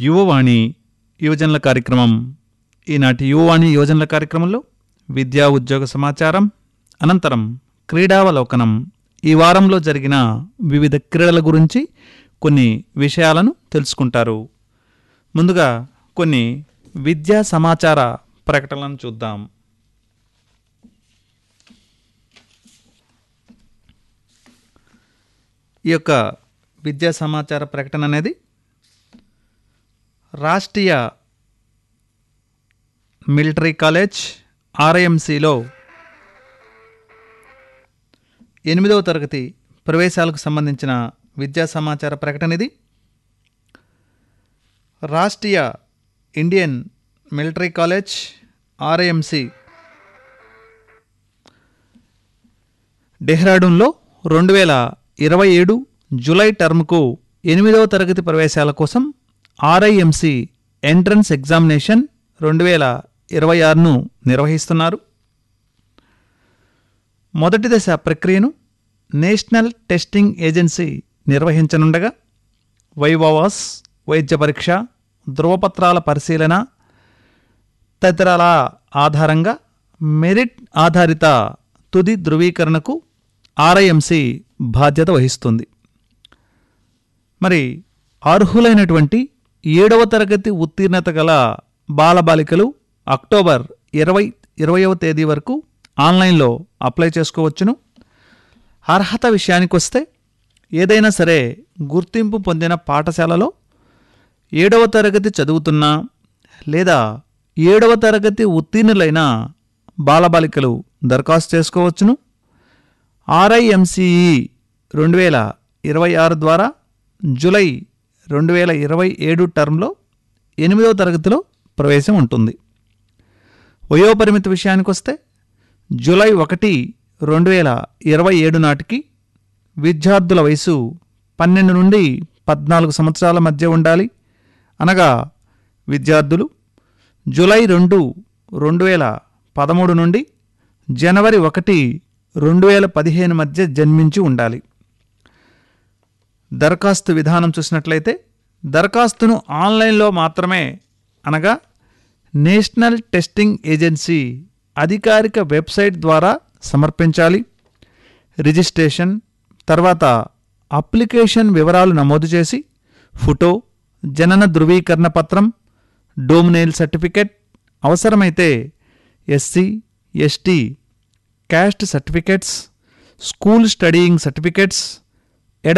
యువవాణి యువజనుల కార్యక్రమం. ఈనాటి యువవాణి యువజనుల కార్యక్రమంలో విద్యా ఉద్యోగ సమాచారం, అనంతరం క్రీడావలోకనం, ఈ వారంలో జరిగిన వివిధ క్రీడల గురించి కొన్ని విషయాలను తెలుసుకుంటారు. ముందుగా కొన్ని విద్యా సమాచార ప్రకటనలను చూద్దాం. ఈ యొక్క విద్యా సమాచార ప్రకటన అనేది రాష్ట్రీయ మిలిటరీ కాలేజ్ RIMCలో 8వ తరగతి ప్రవేశాలకు సంబంధించిన విద్యా సమాచార ప్రకటన ఇది. Rashtriya Indian military college RIMC డెహ్రాడూన్లో 2027 July టర్మ్కు 8వ తరగతి ప్రవేశాల కోసం RIMC ఎంట్రన్స్ ఎగ్జామినేషన్ 2026ను నిర్వహిస్తున్నారు. మొదటి దశ ప్రక్రియను నేషనల్ టెస్టింగ్ ఏజెన్సీ నిర్వహించనుండగా వైవావాస్, వైద్య పరీక్ష, ధృవపత్రాల పరిశీలన తదితరాల ఆధారంగా మెరిట్ ఆధారిత తుది ధృవీకరణకు RIMC బాధ్యత వహిస్తుంది. మరి అర్హులైనటువంటి 7వ తరగతి ఉత్తీర్ణత గల బాలబాలికలు అక్టోబర్ 20వ తేదీ వరకు ఆన్లైన్లో అప్లై చేసుకోవచ్చును. అర్హత విషయానికి వస్తే ఏదైనా సరే గుర్తింపు పొందిన పాఠశాలలో 7వ తరగతి చదువుతున్న లేదా 7వ తరగతి ఉత్తీర్ణులైన బాలబాలికలు దరఖాస్తు చేసుకోవచ్చును. RIMCE 2026 ద్వారా జూలై 2027 టర్మ్లో 8వ తరగతిలో ప్రవేశం ఉంటుంది. వయోపరిమితి విషయానికి వస్తే జూలై 1, 2027 నాటికి విద్యార్థుల వయసు 12 నుండి 14 సంవత్సరాల మధ్య ఉండాలి. అనగా విద్యార్థులు జూలై 2, 2013 నుండి జనవరి 1, 2015 మధ్య జన్మించి ఉండాలి. దరఖాస్తు విధానం చూసినట్లయితే దరఖాస్తును ఆన్లైన్లో మాత్రమే, అనగా నేషనల్ టెస్టింగ్ ఏజెన్సీ అధికారిక వెబ్సైట్ ద్వారా సమర్పించాలి. రిజిస్ట్రేషన్ తర్వాత అప్లికేషన్ వివరాలు నమోదు చేసి ఫోటో, జనన ధృవీకరణ పత్రం, డోమ్నైల్ సర్టిఫికెట్, అవసరమైతే SC, ST caste certificates, school studying certificates,